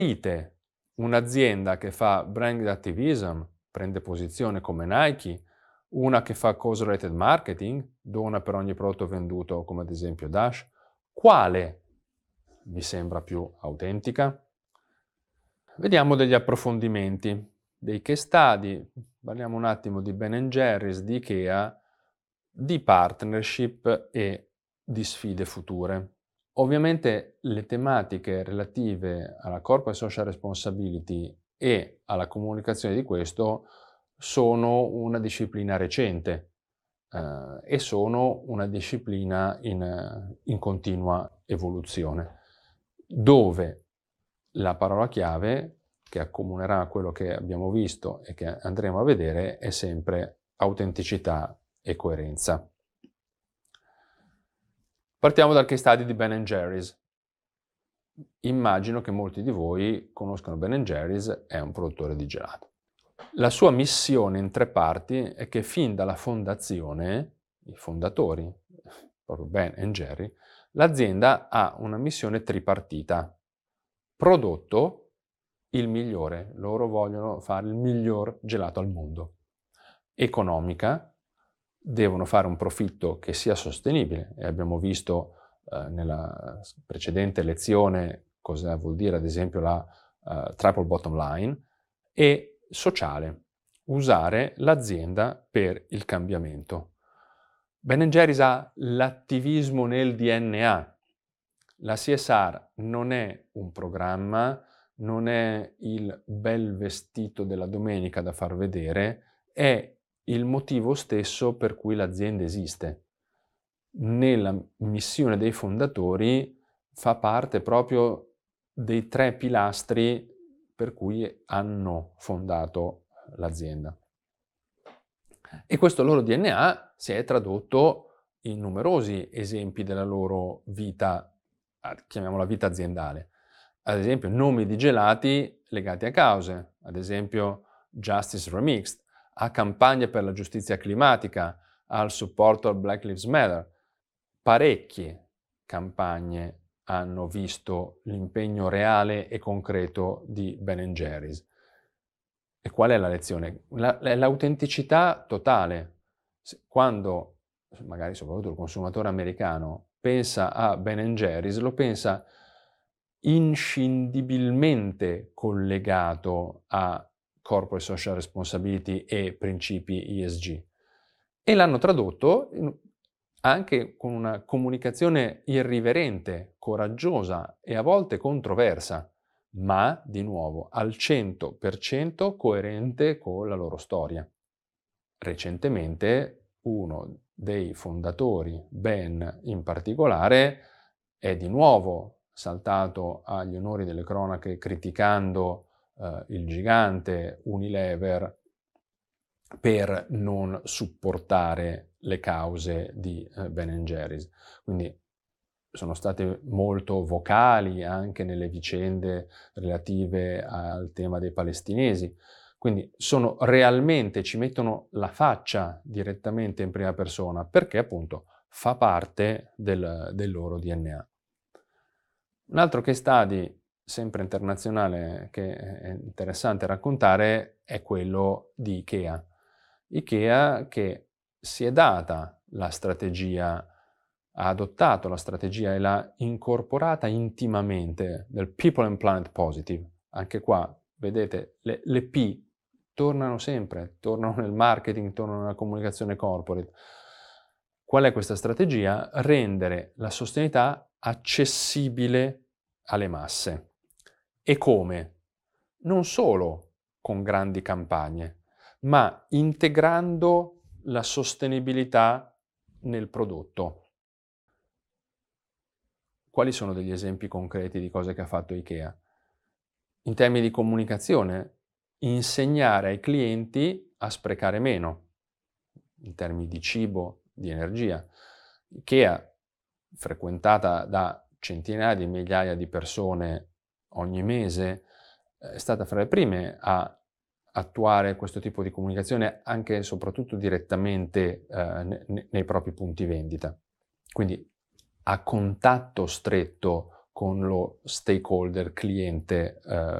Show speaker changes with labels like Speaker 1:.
Speaker 1: Dite un'azienda che fa brand activism, prende posizione come Nike, una che fa cause-related marketing, dona per ogni prodotto venduto come ad esempio Dash, quale vi sembra più autentica? Vediamo degli approfondimenti, dei case study, parliamo un attimo di Ben Jerry's, di Ikea, di partnership e di sfide future. Ovviamente le tematiche relative alla corporate social responsibility e alla comunicazione di questo sono una disciplina recente e sono una disciplina in continua evoluzione, dove la parola chiave che accomunerà quello che abbiamo visto e che andremo a vedere è sempre autenticità e coerenza. Partiamo dal case study di Ben Jerry's. Immagino che molti di voi conoscano Ben Jerry's, è un produttore di gelato. La sua missione in 3 parti è che fin dalla fondazione, i fondatori, proprio Ben e Jerry, l'azienda ha una missione tripartita. Prodotto, il migliore, loro vogliono fare il miglior gelato al mondo. Economica, devono fare un profitto che sia sostenibile e abbiamo visto nella precedente lezione cosa vuol dire ad esempio la triple bottom line, e sociale, usare l'azienda per il cambiamento. Ben Jerry's ha l'attivismo nel DNA. La CSR non è un programma, non è il bel vestito della domenica da far vedere, è il motivo stesso per cui l'azienda esiste. Nella missione dei fondatori fa parte proprio dei 3 pilastri per cui hanno fondato l'azienda. E questo loro DNA si è tradotto in numerosi esempi della loro vita, chiamiamola vita aziendale. Ad esempio, nomi di gelati legati a cause, ad esempio Justice Remixed, a campagne per la giustizia climatica, al supporto al Black Lives Matter. Parecchie campagne hanno visto l'impegno reale e concreto di Ben Jerry's. E qual è la lezione? L'autenticità totale. Quando, magari soprattutto il consumatore americano, pensa a Ben Jerry's, lo pensa inscindibilmente collegato a corporate social responsibility e principi ESG. E l'hanno tradotto anche con una comunicazione irriverente, coraggiosa e a volte controversa, ma di nuovo al 100% coerente con la loro storia. Recentemente uno dei fondatori, Ben in particolare, è di nuovo saltato agli onori delle cronache criticando il gigante Unilever per non supportare le cause di Ben Jerry's. Quindi sono state molto vocali anche nelle vicende relative al tema dei palestinesi. Quindi sono realmente, ci mettono la faccia direttamente in prima persona perché appunto fa parte del loro DNA. Un altro case study, sempre internazionale, che è interessante raccontare è quello di Ikea. Ikea che si è data la strategia, ha adottato la strategia e l'ha incorporata intimamente nel People and Planet Positive. Anche qua, vedete, le P tornano sempre, tornano nel marketing, tornano nella comunicazione corporate. Qual è questa strategia? Rendere la sostenibilità accessibile alle masse. E come? Non solo con grandi campagne, ma integrando la sostenibilità nel prodotto. Quali sono degli esempi concreti di cose che ha fatto IKEA? In termini di comunicazione, insegnare ai clienti a sprecare meno, in termini di cibo, di energia. IKEA, frequentata da centinaia di migliaia di persone ogni mese, è stata fra le prime a attuare questo tipo di comunicazione anche e soprattutto direttamente nei propri punti vendita. Quindi a contatto stretto con lo stakeholder cliente